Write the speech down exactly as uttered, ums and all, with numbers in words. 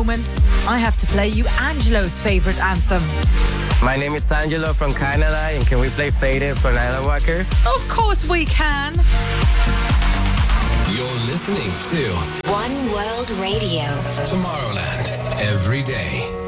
moment, I have to play you Angelo's favourite anthem. My name is Angelo from Canada, and can we play Faded for Nyla Walker? Of course we can. You're listening to One World Radio. Tomorrowland every day.